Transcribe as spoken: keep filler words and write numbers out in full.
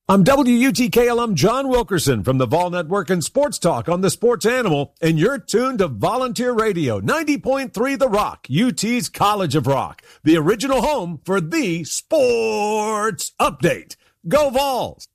I'm W U T K alum John Wilkerson from the Vol Network and Sports Talk on the Sports Animal, and you're tuned to Volunteer Radio, ninety point three The Rock, U T's College of Rock, the original home for the Sports Update. Go Vols!